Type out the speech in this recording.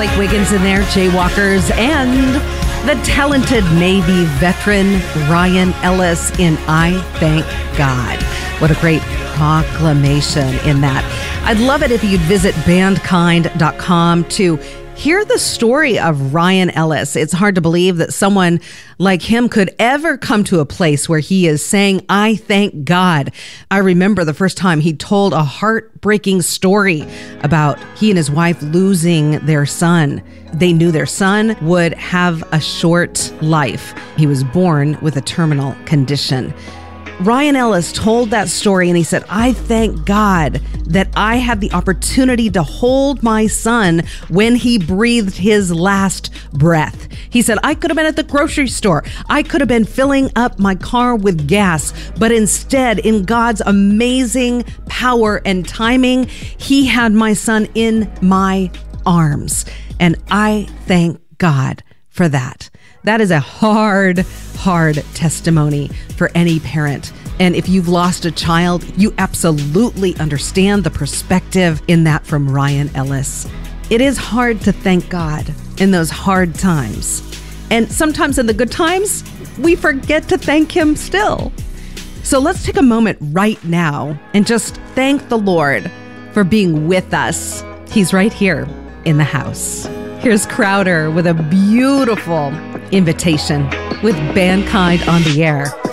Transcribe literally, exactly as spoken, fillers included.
Blake Wiggins in there, Jaywalkers, and the talented Navy veteran Ryan Ellis in I Thank God. What a great proclamation in that. I'd love it if you'd visit bandkind dot com to hear the story of Ryan Ellis. It's hard to believe that someone like him could ever come to a place where he is saying, I thank God. I remember the first time he told a heartbreaking story about he and his wife losing their son. They knew their son would have a short life. He was born with a terminal condition. Ryan Ellis told that story and he said, I thank God that I had the opportunity to hold my son when he breathed his last breath. He said, I could have been at the grocery store. I could have been filling up my car with gas, but instead, in God's amazing power and timing, he had my son in my arms. And I thank God for that. That is a hard, hard testimony for any parent. And if you've lost a child, you absolutely understand the perspective in that from Ryan Ellis. It is hard to thank God in those hard times. And sometimes in the good times, we forget to thank him still. So let's take a moment right now and just thank the Lord for being with us. He's right here in the house. Here's Crowder with a beautiful invitation with Bandkind on the air.